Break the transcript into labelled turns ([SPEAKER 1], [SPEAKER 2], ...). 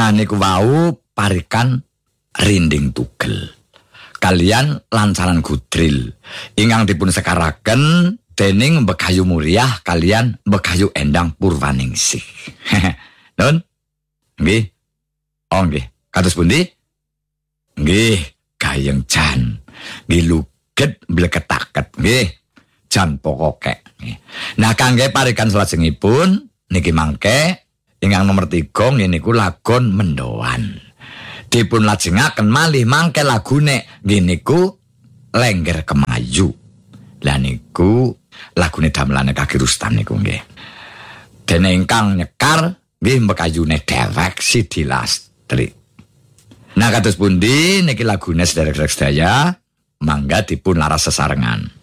[SPEAKER 1] Lah niku wau parikan Rinding Tugel kalian Lancaran Gudril ingkang dipun sekaraken dening Mbekayu Muryah kalian Mbekayu Endang Purwaningsih. Nun? Nggih. Oh nggih. Kados pundi? Nggih, gayeng jan. Nggih luget bleketaket nggih. Jan pokoke. Nah kangge parikan salajengipun niki mangke ingkang nomor 3 niku lagon Mendoan. Dipun lajengaken malih mangke lagune nggih niku Lengger Kemayu. Lah niku lagune damelane Kaki Rustam niku nggih. Dene ingkang nyekar nggih Mbekayune dhewek Sidi Lastri. Nah kados pundi niki lagune sederek sedaya mangga dipun laras sesarengan.